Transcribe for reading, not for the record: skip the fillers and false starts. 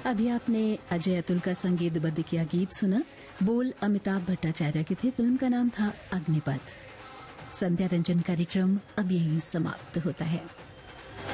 अभी आपने अजय अतुल का संगीतबद्ध किया गीत सुना। बोल अमिताभ भट्टाचार्य के थे। फिल्म का नाम था अग्निपथ। संध्या रंजन कार्यक्रम अब यहीं समाप्त होता है।